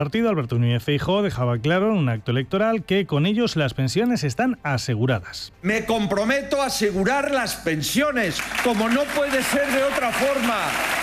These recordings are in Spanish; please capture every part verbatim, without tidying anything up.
partido, Alberto Núñez Feijóo, dejaba claro en un acto electoral que con ellos las pensiones están aseguradas. Me comprometo a asegurar las pensiones, como no puede ser de otra forma.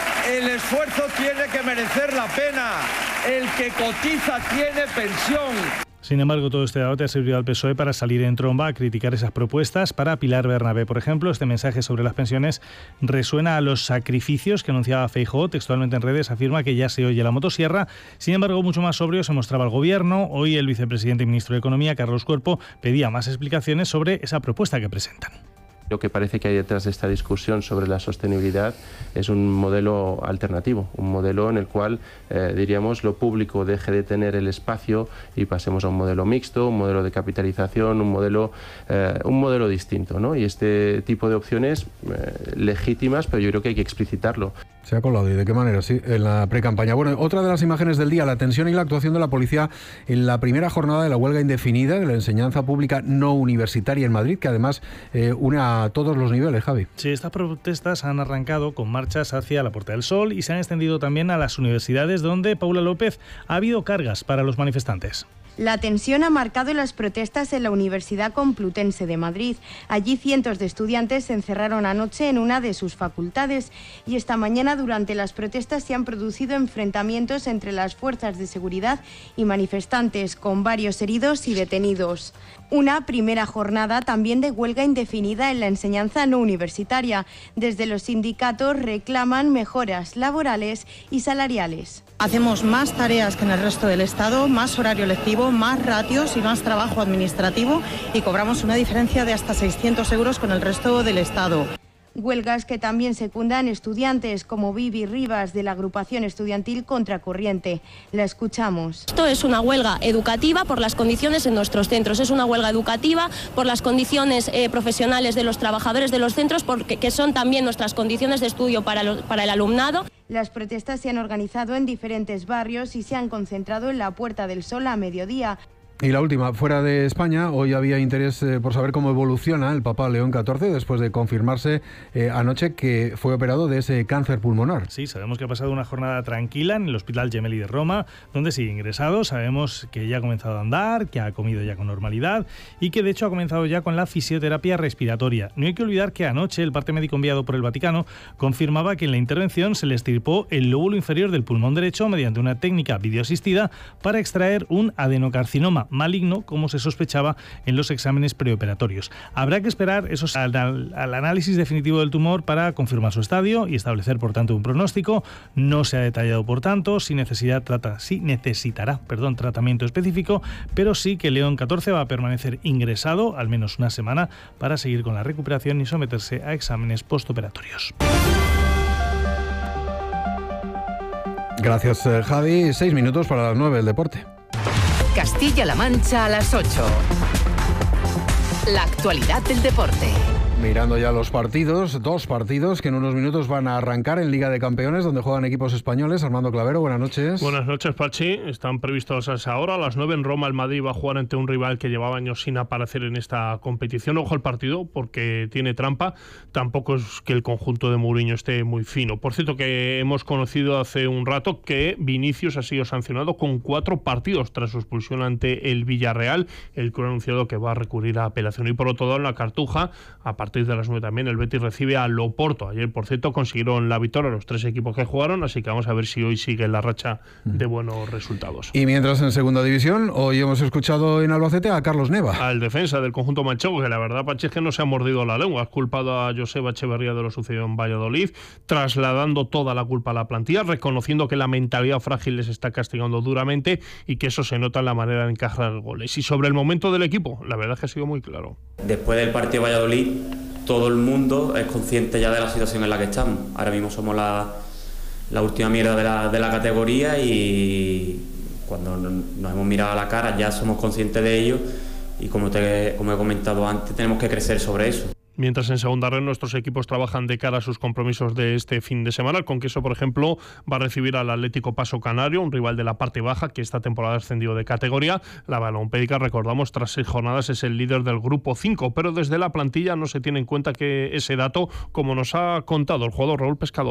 El esfuerzo tiene que merecer la pena. El que cotiza tiene pensión. Sin embargo, todo este debate ha servido al P S O E para salir en tromba a criticar esas propuestas. Para Pilar Bernabé, por ejemplo, este mensaje sobre las pensiones resuena a los sacrificios que anunciaba Feijóo. Textualmente en redes afirma que ya se oye la motosierra. Sin embargo, mucho más sobrio se mostraba el Gobierno. Hoy el vicepresidente y ministro de Economía, Carlos Cuerpo, pedía más explicaciones sobre esa propuesta que presentan. Lo que parece que hay detrás de esta discusión sobre la sostenibilidad es un modelo alternativo, un modelo en el cual, eh, diríamos, lo público deje de tener el espacio y pasemos a un modelo mixto, un modelo de capitalización, un modelo, eh, un modelo distinto, ¿no? Y este tipo de opciones eh, legítimas, pero yo creo que hay que explicitarlo. Se ha colado, ¿y de qué manera? Sí, en la precampaña. Bueno, otra de las imágenes del día, la tensión y la actuación de la policía en la primera jornada de la huelga indefinida de la enseñanza pública no universitaria en Madrid, que además eh, une a todos los niveles, Javi. Sí, estas protestas han arrancado con marchas hacia la Puerta del Sol y se han extendido también a las universidades, donde, Paula López, ha habido cargas para los manifestantes. La tensión ha marcado las protestas en la Universidad Complutense de Madrid. Allí cientos de estudiantes se encerraron anoche en una de sus facultades y esta mañana durante las protestas se han producido enfrentamientos entre las fuerzas de seguridad y manifestantes, con varios heridos y detenidos. Una primera jornada también de huelga indefinida en la enseñanza no universitaria. Desde los sindicatos reclaman mejoras laborales y salariales. Hacemos más tareas que en el resto del Estado, más horario lectivo, más ratios y más trabajo administrativo y cobramos una diferencia de hasta seiscientos euros con el resto del Estado. Huelgas que también secundan estudiantes como Vivi Rivas de la agrupación estudiantil Contracorriente. La escuchamos. Esto es una huelga educativa por las condiciones en nuestros centros. Es una huelga educativa por las condiciones eh, profesionales de los trabajadores de los centros, porque que son también nuestras condiciones de estudio para, lo, para el alumnado. Las protestas se han organizado en diferentes barrios y se han concentrado en la Puerta del Sol a mediodía. Y la última, fuera de España, hoy había interés eh, por saber cómo evoluciona el Papa León catorce después de confirmarse eh, anoche que fue operado de ese cáncer pulmonar. Sí, sabemos que ha pasado una jornada tranquila en el Hospital Gemelli de Roma, donde sigue ingresado. Sabemos que ya ha comenzado a andar, que ha comido ya con normalidad y que de hecho ha comenzado ya con la fisioterapia respiratoria. No hay que olvidar que anoche el parte médico enviado por el Vaticano confirmaba que en la intervención se le extirpó el lóbulo inferior del pulmón derecho mediante una técnica videoasistida para extraer un adenocarcinoma maligno, como se sospechaba en los exámenes preoperatorios. Habrá que esperar esos, al, al análisis definitivo del tumor para confirmar su estadio y establecer, por tanto, un pronóstico. No se ha detallado, por tanto, si, necesidad, trata, si necesitará perdón, tratamiento específico, pero sí que León catorce va a permanecer ingresado al menos una semana para seguir con la recuperación y someterse a exámenes postoperatorios. Gracias, Javi. Seis minutos para las nueve, el deporte. Castilla-La Mancha a las ocho. La actualidad del deporte. Mirando ya los partidos, dos partidos que en unos minutos van a arrancar en Liga de Campeones, donde juegan equipos españoles. Armando Clavero, buenas noches. Buenas noches, Pachi. Están previstos a esa hora. A las nueve en Roma, el Madrid va a jugar ante un rival que llevaba años sin aparecer en esta competición. Ojo al partido, porque tiene trampa. Tampoco es que el conjunto de Mourinho esté muy fino. Por cierto, que hemos conocido hace un rato que Vinicius ha sido sancionado con cuatro partidos tras su expulsión ante el Villarreal. El club ha anunciado que va a recurrir a apelación. Y por otro lado, en la Cartuja, a partir de las nueve también, el Betis recibe a Loporto. Ayer, por cierto, consiguieron la victoria los tres equipos que jugaron, así que vamos a ver si hoy sigue la racha de buenos resultados. Y mientras en segunda división, hoy hemos escuchado en Albacete a Carlos Neva. Al defensa del conjunto manchego, que la verdad, Pachi, es que no se ha mordido la lengua. Ha culpado a Joseba Echeverría de lo sucedido en Valladolid, trasladando toda la culpa a la plantilla, reconociendo que la mentalidad frágil les está castigando duramente y que eso se nota en la manera de encajar goles. Y sobre el momento del equipo, la verdad es que ha sido muy claro. Después del partido de Valladolid, todo el mundo es consciente ya de la situación en la que estamos. Ahora mismo somos la, la última mierda de la, de la categoría y cuando nos hemos mirado a la cara ya somos conscientes de ello y como, te, como he comentado antes, tenemos que crecer sobre eso. Mientras en segunda red nuestros equipos trabajan de cara a sus compromisos de este fin de semana. El Conqueso, por ejemplo, va a recibir al Atlético Paso Canario, un rival de la parte baja que esta temporada ha ascendido de categoría. La Balompédica, recordamos, tras seis jornadas es el líder del grupo cinco, pero desde la plantilla no se tiene en cuenta que ese dato, como nos ha contado el jugador Raúl Pescador.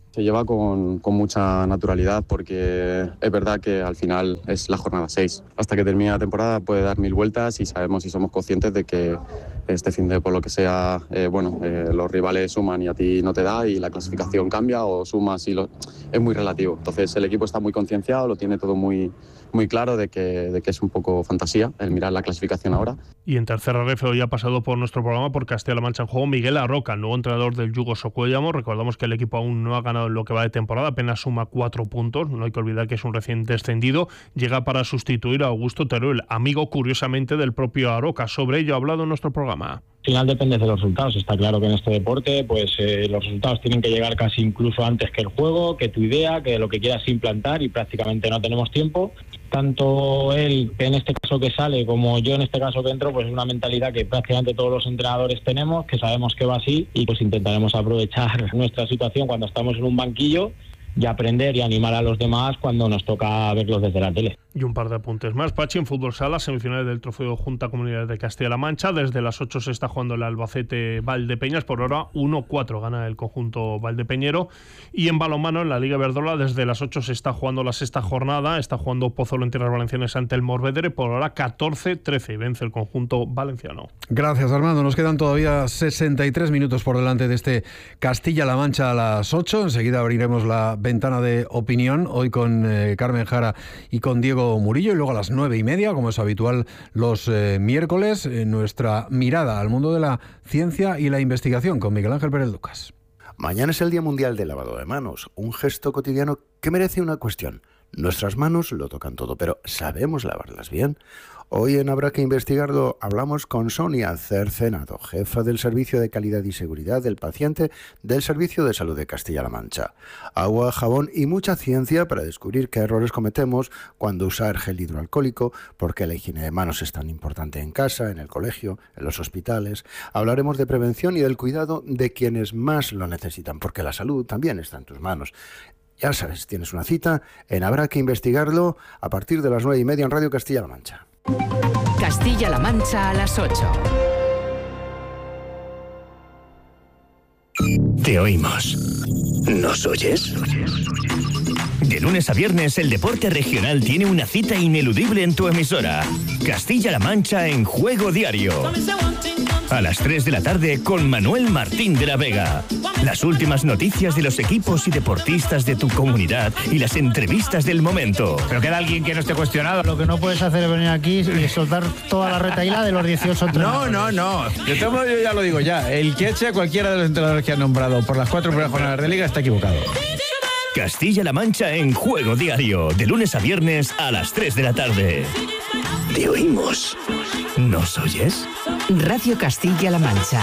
Se lleva con, con mucha naturalidad porque es verdad que al final es la jornada seis. Hasta que termine la temporada puede dar mil vueltas y sabemos y somos conscientes de que este fin de por lo que sea, eh, bueno, eh, los rivales suman y a ti no te da y la clasificación cambia o sumas y lo, es muy relativo. Entonces el equipo está muy concienciado, lo tiene todo muy, muy claro de que, de que es un poco fantasía el mirar la clasificación ahora. Y en tercera ref hoy ha pasado por nuestro programa por Castilla-La Mancha en juego Miguel Arroca, nuevo entrenador del Yugo Socuellamo. Recordamos que el equipo aún no ha ganado en lo que va de temporada, apenas suma cuatro puntos, no hay que olvidar que es un recién descendido, llega para sustituir a Augusto Teruel, amigo curiosamente del propio Arroca. Sobre ello ha hablado en nuestro programa. Al final depende de los resultados. Está claro que en este deporte pues eh, los resultados tienen que llegar casi incluso antes que el juego, que tu idea, que lo que quieras implantar, y prácticamente no tenemos tiempo. Tanto él, que en este caso que sale, como yo en este caso que entro, pues es una mentalidad que prácticamente todos los entrenadores tenemos, que sabemos que va así, y pues intentaremos aprovechar nuestra situación cuando estamos en un banquillo y aprender y animar a los demás cuando nos toca verlos desde la tele. Y un par de apuntes más. Pachi, en fútbol sala, semifinales del Trofeo Junta Comunidades de Castilla-La Mancha. Desde las ocho se está jugando el Albacete Valdepeñas. Por ahora uno cuatro gana el conjunto valdepeñero. Y en balonmano, en la Liga Verdola, desde las ocho se está jugando la sexta jornada. Está jugando Pozuelo en tierras valencianas ante el Morvedre. Por ahora catorce trece. Vence el conjunto valenciano. Gracias, Armando. Nos quedan todavía sesenta y tres minutos por delante de este Castilla-La Mancha a las ocho. Enseguida abriremos la ventana de opinión. Hoy con eh, Carmen Jara y con Diego Murillo, y luego a las nueve y media, como es habitual los eh, miércoles, eh, nuestra mirada al mundo de la ciencia y la investigación con Miguel Ángel Pérez Lucas. Mañana es el Día Mundial del Lavado de Manos, un gesto cotidiano que merece una cuestión. Nuestras manos lo tocan todo, pero ¿sabemos lavarlas bien? Hoy en Habrá que Investigarlo hablamos con Sonia Cercenado, jefa del Servicio de Calidad y Seguridad del Paciente del Servicio de Salud de Castilla-La Mancha. Agua, jabón y mucha ciencia para descubrir qué errores cometemos cuando usar gel hidroalcohólico, por qué la higiene de manos es tan importante en casa, en el colegio, en los hospitales. Hablaremos de prevención y del cuidado de quienes más lo necesitan, porque la salud también está en tus manos. Ya sabes, tienes una cita en Habrá que Investigarlo a partir de las nueve y media en Radio Castilla-La Mancha. Castilla-La Mancha a las ocho. Te oímos. ¿Nos oyes? De lunes a viernes, el deporte regional tiene una cita ineludible en tu emisora. Castilla-La Mancha en Juego Diario. A las tres de la tarde con Manuel Martín de la Vega. Las últimas noticias de los equipos y deportistas de tu comunidad y las entrevistas del momento. Pero queda alguien que no esté cuestionado. Lo que no puedes hacer es venir aquí y soltar toda la retahíla de los dieciocho entrenadores. No, no, no. Yo, tengo, yo ya lo digo ya. El que eche a cualquiera de los entrenadores que han nombrado por las cuatro primeras jornadas de liga está equivocado. Castilla-La Mancha en Juego Diario. De lunes a viernes a las tres de la tarde. Te oímos. ¿Nos oyes? Radio Castilla-La Mancha.